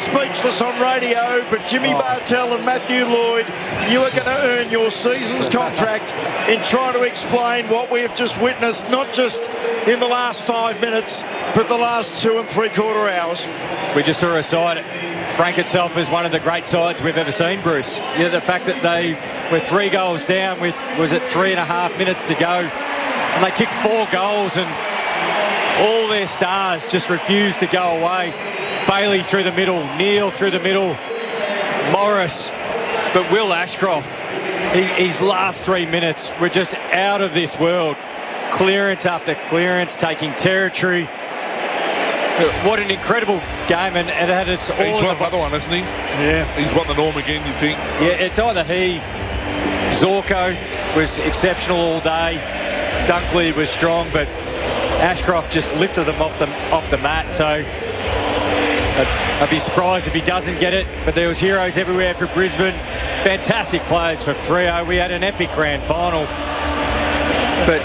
speechless on radio, but Jimmy Bartell and Matthew Lloyd, you are going to earn your season's contract in trying to explain what we have just witnessed, not just in the last 5 minutes, but the last 2 3/4 hours. We just saw a side. Frank itself is one of the great sides we've ever seen, Bruce. You know, the fact that they were 3 goals down with, was it 3.5 minutes to go, and they kicked 4 goals, and all their stars just refused to go away. Bailey through the middle, Neil through the middle, Morris, but Will Ashcroft, his last 3 minutes were just out of this world. Clearance after clearance, taking territory. What an incredible game, and it had its all. He's won another one, hasn't he? Yeah. He's won the norm again, you think? Yeah, it's either he. Zorko was exceptional all day. Dunkley was strong, but Ashcroft just lifted them off the mat. So I'd be surprised if he doesn't get it. But there was heroes everywhere for Brisbane. Fantastic players for Freo. We had an epic grand final. But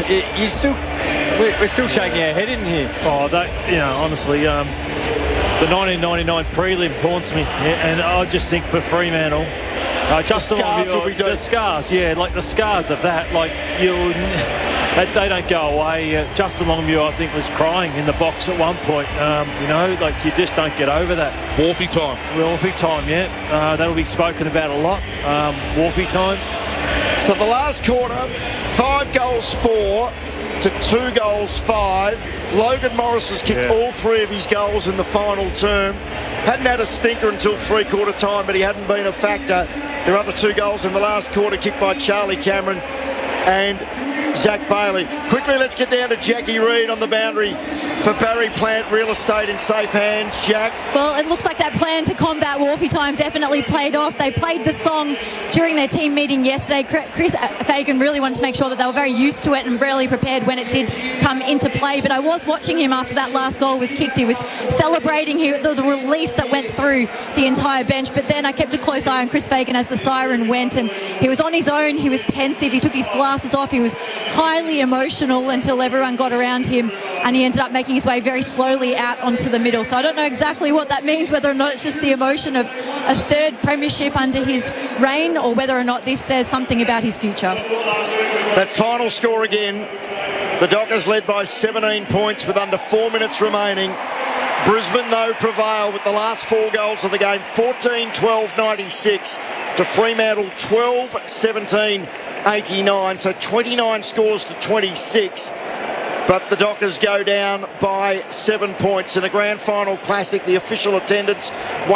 we're still shaking our head in here. Oh, honestly, the 1999 prelim haunts me, and I just think for Fremantle, just the scars, like the scars of that, like they don't go away. Justin Longmuir, I think, was crying in the box at one point. Like you just don't get over that. Wharfie time. Wharfie time, yeah. That'll be spoken about a lot. Wharfie time. So the last quarter, 5 goals 4 to 2 goals 5. Logan Morris has kicked all 3 of his goals in the final term. Hadn't had a stinker until 3/4 time, but he hadn't been a factor. There are other 2 goals in the last quarter kicked by Charlie Cameron and Zach Bailey. Quickly, let's get down to Jackie Reid on the boundary for Barry Plant Real Estate in safe hands. Jack? Well, it looks like that plan to combat Wharfie time definitely played off. They played the song during their team meeting yesterday. Chris Fagan really wanted to make sure that they were very used to it and really prepared when it did come into play. But I was watching him after that last goal was kicked. He was celebrating the relief that went through the entire bench. But then I kept a close eye on Chris Fagan as the siren went, and he was on his own. He was pensive. He took his glasses off. He was highly emotional until everyone got around him, and he ended up making his way very slowly out onto the middle. So I don't know exactly what that means, whether or not it's just the emotion of a 3rd premiership under his reign, or whether or not this says something about his future. That final score again, the Dockers led by 17 points with under 4 minutes remaining. Brisbane, though, prevail with the last 4 goals of the game, 14-12-96 to Fremantle 12-17-89, so 29 scores to 26. But the Dockers go down by 7 points. In a grand final classic, the official attendance,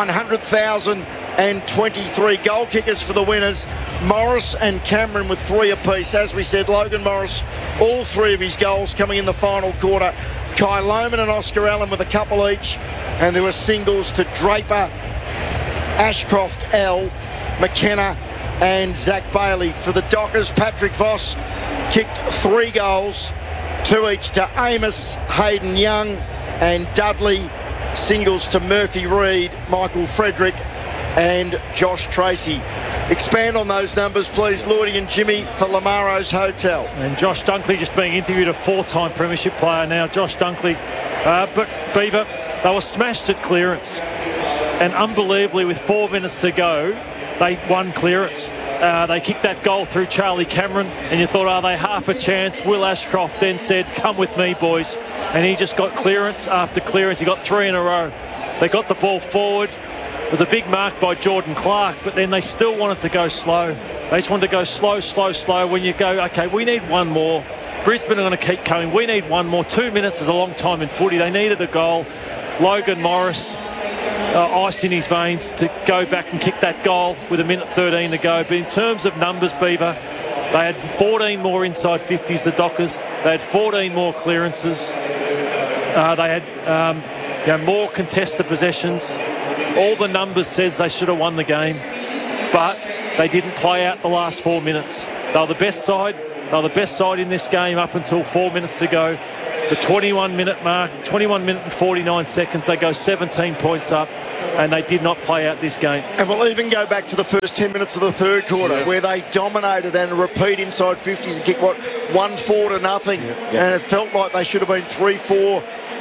100,023. Goal kickers for the winners, Morris and Cameron with 3 apiece. As we said, Logan Morris, all 3 of his goals coming in the final quarter. Kai Lohman and Oscar Allen with a couple each. And there were singles to Draper, Ashcroft, L, McKenna and Zach Bailey. For the Dockers, Patrick Voss kicked 3 goals. 2 each to Amos, Hayden Young and Dudley. Singles to Murphy Reid, Michael Frederick and Josh Tracy. Expand on those numbers, please, Lloydie and Jimmy, for Lamaro's Hotel. And Josh Dunkley just being interviewed, a 4-time premiership player now. Josh Dunkley. But Beaver, they were smashed at clearance. And unbelievably, with 4 minutes to go, they won clearance. They kicked that goal through Charlie Cameron, and you thought, are they half a chance? Will Ashcroft then said, come with me, boys. And he just got clearance after clearance. He got 3 in a row. They got the ball forward. It was a big mark by Jordan Clark, but then they still wanted to go slow. They just wanted to go slow. When you go, okay, we need one more. Brisbane are going to keep coming. We need one more. 2 minutes is a long time in footy. They needed a goal. Logan Morris, ice in his veins to go back and kick that goal with 1:13 to go. But in terms of numbers, Beaver, they had 14 more inside 50s, the Dockers. They had 14 more clearances. They had more contested possessions. All the numbers says they should have won the game, but they didn't play out the last 4 minutes. They were the best side. They were the best side in this game up until 4 minutes to go. The 21-minute mark, 21 minutes and 49 seconds, they go 17 points up, and they did not play out this game. And we'll even go back to the first 10 minutes of the 3rd quarter, where they dominated and repeat inside 50s and kick, 1-4 to nothing. And it felt like they should have been 3-4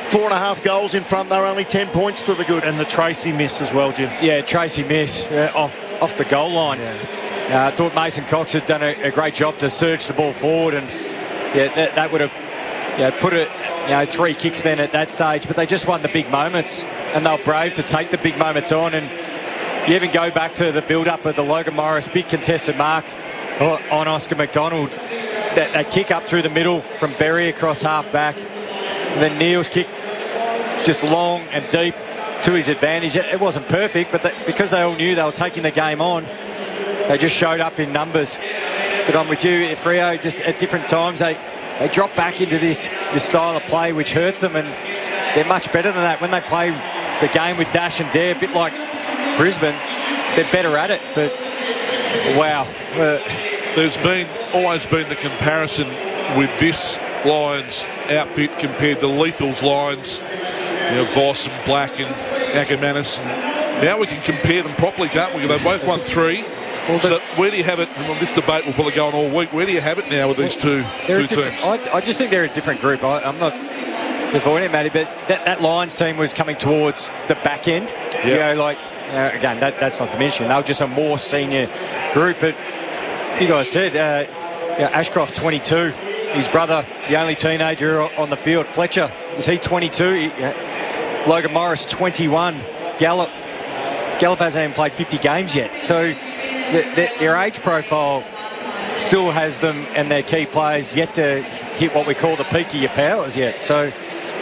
4.5 goals in front. They're only 10 points to the good. And the Tracy miss as well, Jim. Yeah, Tracy miss off the goal line. I thought Mason Cox had done a great job to surge the ball forward, and that would have put it 3 kicks then at that stage. But they just won the big moments, and they were brave to take the big moments on. And you even go back to the build-up of the Logan Morris big contested mark on Oscar McDonald. That kick up through the middle from Berry across half-back. And then Neal's kick just long and deep to his advantage. It wasn't perfect, but because they all knew they were taking the game on, they just showed up in numbers. But I'm with you, Freo, just at different times, they drop back into this style of play, which hurts them, and they're much better than that. When they play the game with dash and dare, a bit like Brisbane, they're better at it. But, wow. There's always been the comparison with this Lions outfit compared to Lethal's Lions, Voss and Black and Ackermanis. Now we can compare them properly, can't we? They both won 3. So where do you have it? And this debate will probably go on all week. Where do you have it now with these two teams? I just think they're a different group. I'm not avoiding Matty, but that Lions team was coming towards the back end. Again, that's not diminishing. They were just a more senior group. But you guys said Ashcroft 22. His brother, the only teenager on the field, Fletcher, is he 22? Logan Morris, 21. Gallup hasn't even played 50 games yet. So their age profile still has them and their key players yet to hit what we call the peak of your powers yet. So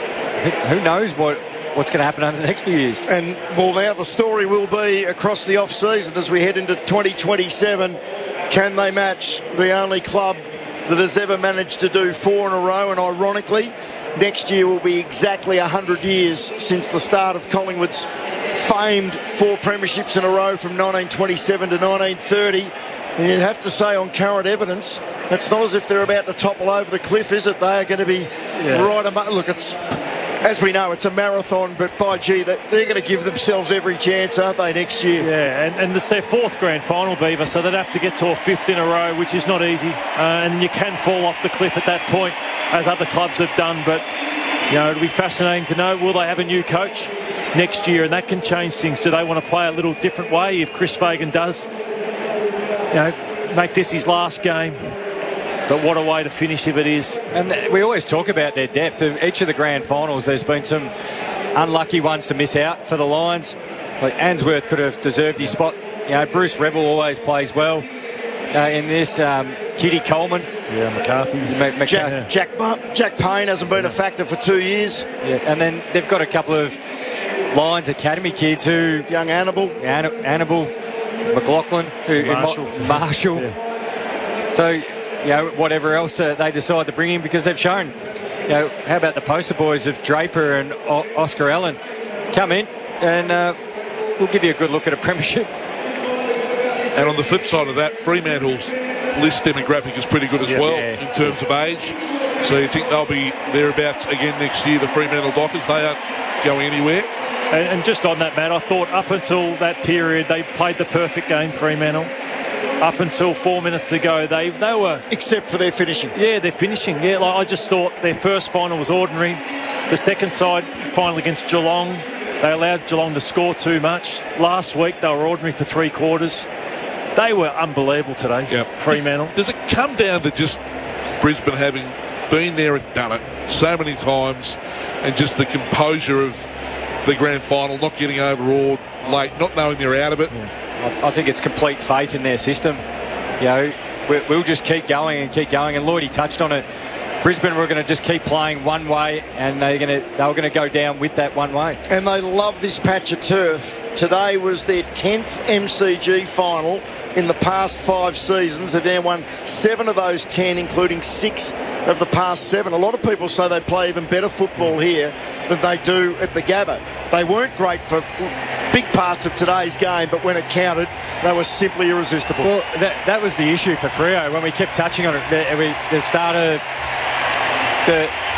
who knows what's going to happen over the next few years. And, well, now the story will be across the off-season as we head into 2027. Can they match the only club that has ever managed to do 4 in a row? And ironically, next year will be exactly 100 years since the start of Collingwood's famed 4 premierships in a row from 1927 to 1930. And you'd have to say, on current evidence, it's not as if they're about to topple over the cliff, is it? They are going to be right among... Look, it's... As we know, it's a marathon, but by gee, they're going to give themselves every chance, aren't they, next year? Yeah, and it's their 4th grand final, Beaver, so they'd have to get to a 5th in a row, which is not easy. And you can fall off the cliff at that point, as other clubs have done. But, it'll be fascinating to know, will they have a new coach next year? And that can change things. Do they want to play a little different way if Chris Fagan does, make this his last game? But what a way to finish if it is. And we always talk about their depth. Of each of the grand finals, there's been some unlucky ones to miss out for the Lions. Like Answorth could have deserved his spot. Bruce Revel always plays well in this. Kitty Coleman. Yeah, McCarthy. Jack Payne hasn't been a factor for 2 years. Yeah, and then they've got a couple of Lions Academy kids who... Young Annabelle. McLaughlin. Marshall. Yeah. So... whatever else they decide to bring in, because they've shown, how about the poster boys of Draper and Oscar Allen? Come in and we'll give you a good look at a premiership. And on the flip side of that, Fremantle's list demographic is pretty good as well in terms of age. So you think they'll be thereabouts again next year, the Fremantle Dockers? They aren't going anywhere. And just on that, Matt, I thought up until that period, they played the perfect game, Fremantle. Up until 4 minutes ago, they were... Except for their finishing. Yeah, their finishing. Yeah, I just thought their first final was ordinary. The second side, final against Geelong, they allowed Geelong to score too much. Last week, they were ordinary for 3 quarters. They were unbelievable today, Fremantle. Does it come down to just Brisbane having been there and done it so many times, and just the composure of the grand final, not getting overawed late, not knowing they're out of it? Yeah. I think it's complete faith in their system. We'll just keep going and keep going. And Lloydie touched on it. Brisbane were going to just keep playing one way, and they were going to go down with that one way. And they love this patch of turf. Today was their 10th MCG final in the past 5 seasons. They've now won 7 of those 10, including 6 of the past 7. A lot of people say they play even better football here than they do at the Gabba. They weren't great for big parts of today's game, but when it counted, they were simply irresistible. Well, that was the issue for Freo when we kept touching on it. The start of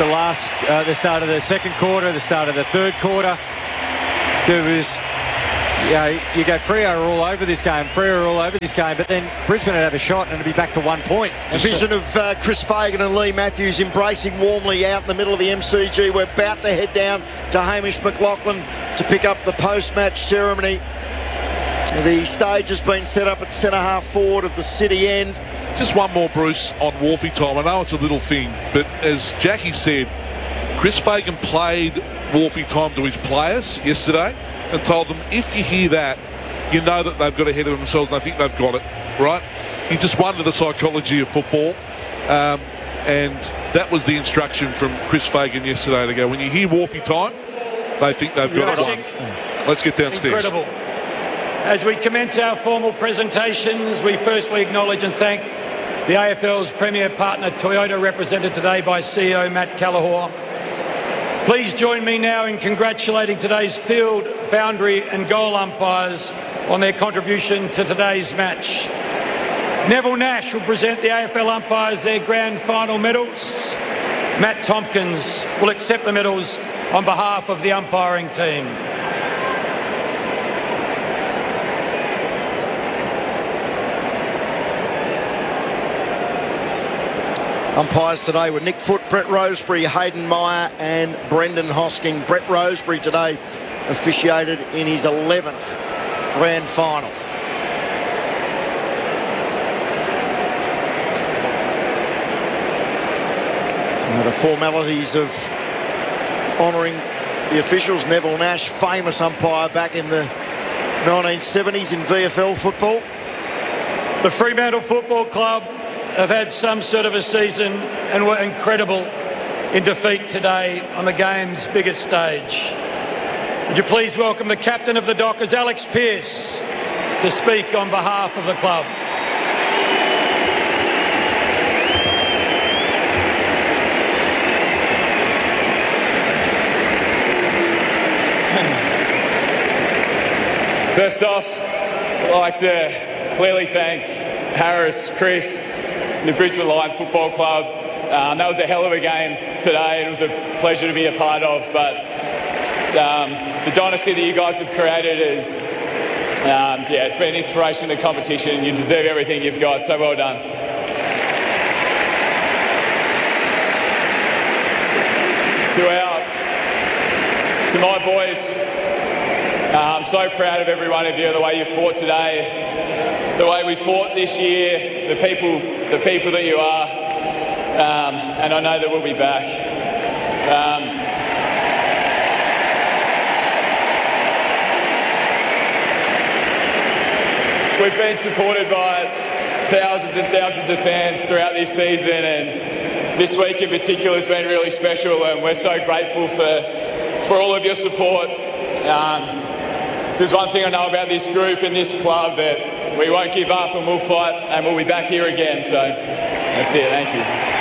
the start of the second quarter, the start of the third quarter, there was You go Freo all over this game, but then Brisbane would have a shot and it'd be back to 1 point. A vision of Chris Fagan and Lee Matthews embracing warmly out in the middle of the MCG. We're about to head down to Hamish McLaughlin to pick up the post-match ceremony. The stage has been set up at centre-half forward of the City end. Just one more, Bruce, on Wharfie time. I know it's a little thing, but as Jackie said, Chris Fagan played Wharfie time to his players yesterday and told them, if you hear that, you know that they've got ahead of themselves, and I think they've got it, right? He just wondered the psychology of football, and that was the instruction from Chris Fagan yesterday to go, when you hear Wharfie time, they think they've got it won. Let's get downstairs. Incredible. As we commence our formal presentations, we firstly acknowledge and thank the AFL's premier partner, Toyota, represented today by CEO Matt Callahor. Please join me now in congratulating today's field, boundary and goal umpires on their contribution to today's match. Neville Nash will present the AFL umpires their grand final medals. Matt Tompkins will accept the medals on behalf of the umpiring team. Umpires today were Nick Foote, Brett Rosebery, Hayden Meyer and Brendan Hosking. Brett Rosebery today officiated in his 11th grand final. So the formalities of honouring the officials. Neville Nash, famous umpire back in the 1970s in VFL football. The Fremantle Football Club have had some sort of a season and were incredible in defeat today on the game's biggest stage. Would you please welcome the captain of the Dockers, Alex Pearce, to speak on behalf of the club. First off, I'd like to clearly thank Harris, Chris, and the Brisbane Lions Football Club. That was a hell of a game today. It was a pleasure to be a part of, but the dynasty that you guys have created is, it's been an inspiration in the competition. You deserve everything you've got, so well done. To my boys, I'm so proud of every one of you, the way you fought today, the way we fought this year, the people that you are, and I know that we'll be back. We've been supported by thousands and thousands of fans throughout this season, and this week in particular has been really special, and we're so grateful for all of your support. There's one thing I know about this group and this club, that we won't give up and we'll fight and we'll be back here again. So that's it. Thank you.